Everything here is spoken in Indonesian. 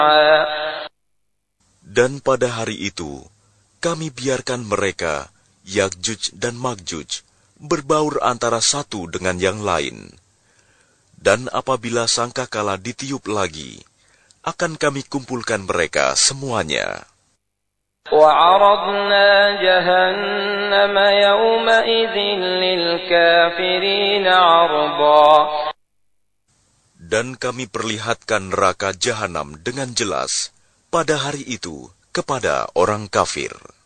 Dan pada hari itu, kami biarkan mereka, Ya'juj dan Ma'juj, berbaur antara satu dengan yang lain. Dan apabila sangkakala ditiup lagi, akan kami kumpulkan mereka semuanya. وَعَرَضْنَا جَهَنَّمَ يَوْمَئِذٍ لِلْكَافِرِينَ عَرْضًا. Dan kami perlihatkan neraka Jahanam dengan jelas pada hari itu kepada orang kafir.